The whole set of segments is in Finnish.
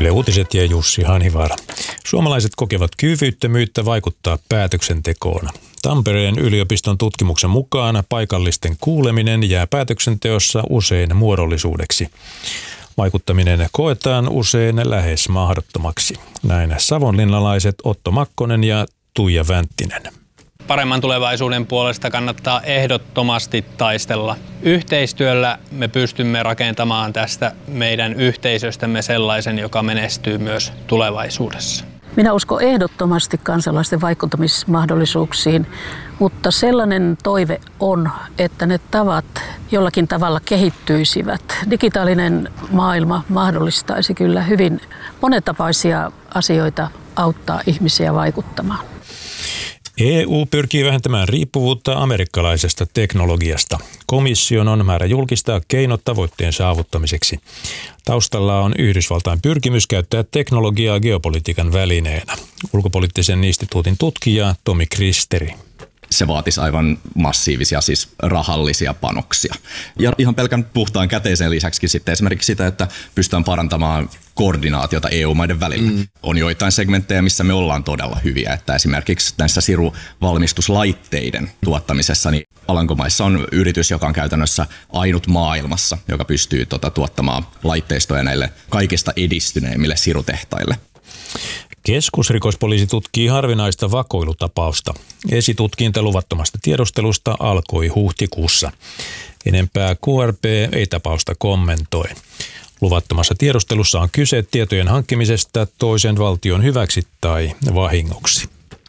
Yle Uutiset ja Jussi Hanivaara. Suomalaiset kokevat kyvyttömyyttä vaikuttaa päätöksentekoon. Tampereen yliopiston tutkimuksen mukaan paikallisten kuuleminen jää päätöksenteossa usein muodollisuudeksi. Vaikuttaminen koetaan usein lähes mahdottomaksi. Näin savonlinnalaiset Otto Makkonen ja Tuija Vänttinen. Paremman tulevaisuuden puolesta kannattaa ehdottomasti taistella. Yhteistyöllä me pystymme rakentamaan tästä meidän yhteisöstämme sellaisen, joka menestyy myös tulevaisuudessa. Minä uskon ehdottomasti kansalaisten vaikuttamismahdollisuuksiin, mutta sellainen toive on, että ne tavat jollakin tavalla kehittyisivät. Digitaalinen maailma mahdollistaisi kyllä hyvin monentapaisia asioita auttaa ihmisiä vaikuttamaan. EU pyrkii vähentämään riippuvuutta amerikkalaisesta teknologiasta. Komission on määrä julkistaa keinot tavoitteen saavuttamiseksi. Taustalla on Yhdysvaltain pyrkimys käyttää teknologiaa geopolitiikan välineenä. Ulkopoliittisen instituutin tutkija Tomi Kristeri. Se vaatisi aivan massiivisia, siis rahallisia panoksia. Ja ihan pelkän puhtaan käteisen lisäksi sitten esimerkiksi sitä, että pystytään parantamaan koordinaatiota EU-maiden välillä. On joitain segmenttejä, missä me ollaan todella hyviä, että esimerkiksi näissä siruvalmistuslaitteiden tuottamisessa, niin Alankomaissa on yritys, joka on käytännössä ainut maailmassa, joka pystyy tuottamaan laitteistoja näille kaikista edistyneimmille sirutehtaille. Keskusrikospoliisi tutkii harvinaista vakoilutapausta. Esitutkinta luvattomasta tiedustelusta alkoi huhtikuussa. Enempää KRP ei tapausta kommentoi. Luvattomassa tiedustelussa on kyse tietojen hankkimisesta toisen valtion hyväksi tai vahingoksi.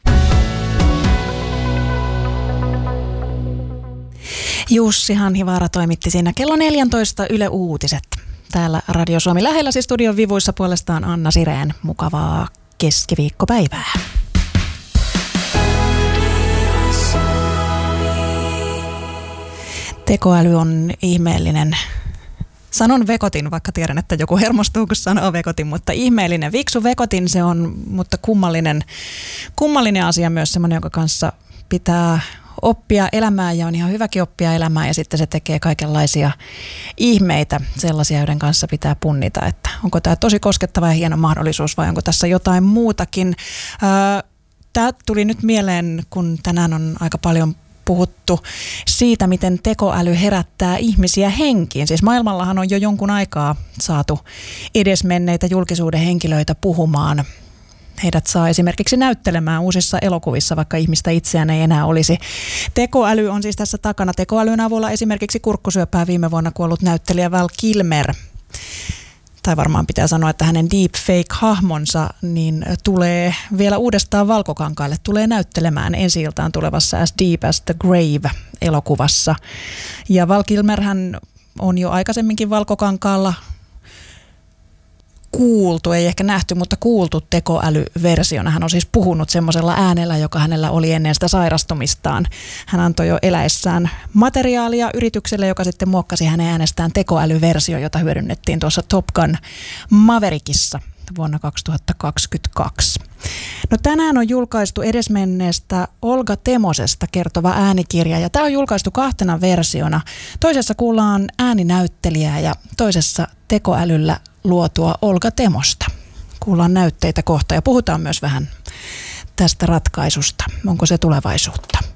Jussi Hanivaara toimitti siinä kello 14 Yle Uutiset. Täällä Radio Suomi lähelläsi studion vivuissa puolestaan Anna Sireen. Mukavaa keskiviikkopäivää. Tekoäly on ihmeellinen. Sanon vekotin, vaikka tiedän, että joku hermostuu, kun sanoo vekotin, mutta ihmeellinen. Viksu vekotin se on, mutta kummallinen asia myös semmoinen, jonka kanssa pitää oppia elämään ja on ihan hyväkin oppia elämään ja sitten se tekee kaikenlaisia ihmeitä, sellaisia, joiden kanssa pitää punnita, että onko tämä tosi koskettava ja hieno mahdollisuus vai onko tässä jotain muutakin. Tämä tuli nyt mieleen, kun tänään on aika paljon puhuttu siitä, miten tekoäly herättää ihmisiä henkiin. Siis maailmallahan on jo jonkun aikaa saatu edesmenneitä julkisuuden henkilöitä puhumaan. Heidät saa esimerkiksi näyttelemään uusissa elokuvissa, vaikka ihmistä itseään ei enää olisi. Tekoäly on siis tässä takana. Tekoälyn avulla esimerkiksi kurkkusyöpää viime vuonna kuollut näyttelijä Val Kilmer, tai varmaan pitää sanoa, että hänen deepfake-hahmonsa niin tulee vielä uudestaan valkokankaille, tulee näyttelemään ensi-iltaan tulevassa As Deep as the Grave-elokuvassa. Ja Val Kilmer hän on jo aikaisemminkin valkokankaalla kuultu, ei ehkä nähty, mutta kuultu tekoälyversiona. Hän on siis puhunut semmoisella äänellä, joka hänellä oli ennen sitä sairastumistaan. Hän antoi jo eläessään materiaalia yritykselle, joka sitten muokkasi hänen äänestään tekoälyversio, jota hyödynnettiin tuossa Top Gun Maverickissa vuonna 2022. No tänään on julkaistu edesmenneestä Olga Temosesta kertova äänikirja ja tämä on julkaistu 2 versiona. Toisessa kuullaan ääninäyttelijää ja toisessa tekoälyllä luotua Olga Temosta. Kuullaan näytteitä kohta ja puhutaan myös vähän tästä ratkaisusta. Onko se tulevaisuutta?